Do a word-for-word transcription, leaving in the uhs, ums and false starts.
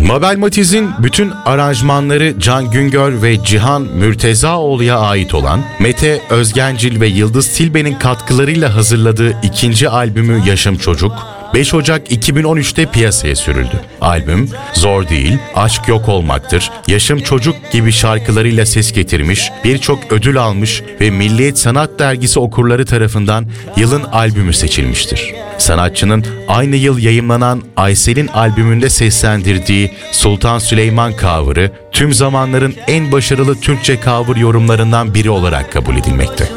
Mabel Matiz'in bütün aranjmanları Can Güngör ve Cihan Mürtezaoğlu'ya ait olan, Mete Özgencil ve Yıldız Tilbe'nin katkılarıyla hazırladığı ikinci albümü Yaşım Çocuk, beş Ocak iki bin on üçte piyasaya sürüldü. Albüm, Zor Değil, Aşk Yok Olmaktır, Yaşım Çocuk gibi şarkılarıyla ses getirmiş, birçok ödül almış ve Milliyet Sanat Dergisi okurları tarafından yılın albümü seçilmiştir. Sanatçının aynı yıl yayımlanan Aysel'in albümünde seslendirdiği Sultan Süleyman cover'ı tüm zamanların en başarılı Türkçe cover yorumlarından biri olarak kabul edilmekte.